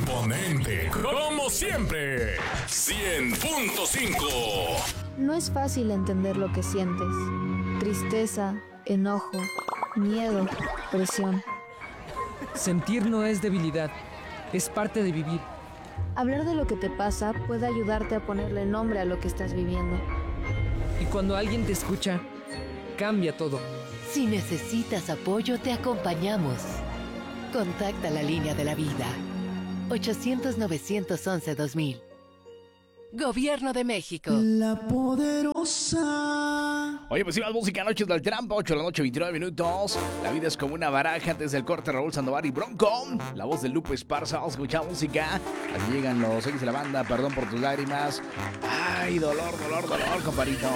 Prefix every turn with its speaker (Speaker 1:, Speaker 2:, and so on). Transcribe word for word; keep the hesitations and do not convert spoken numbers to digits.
Speaker 1: Imponente, como siempre. cien punto cinco.
Speaker 2: No es fácil entender lo que sientes. Tristeza, enojo, miedo, presión.
Speaker 3: Sentir no es debilidad, es parte de vivir.
Speaker 2: Hablar de lo que te pasa puede ayudarte a ponerle nombre a lo que estás viviendo.
Speaker 3: Y cuando alguien te escucha, cambia todo.
Speaker 4: Si necesitas apoyo, te acompañamos. Contacta la línea de la vida. ochocientos, novecientos once, dos mil. Gobierno de México.
Speaker 5: La poderosa.
Speaker 6: Oye, pues sí, más música, Noches del Trampa, ocho de la noche, veintinueve minutos. La vida es como una baraja. Antes del corte, Raúl Sandoval y Bronco. La voz de Lupe Esparza. Vamos a escuchar música. Aquí llegan los ex de la banda. Perdón por tus lágrimas. Ay, dolor, dolor, dolor, compadrito.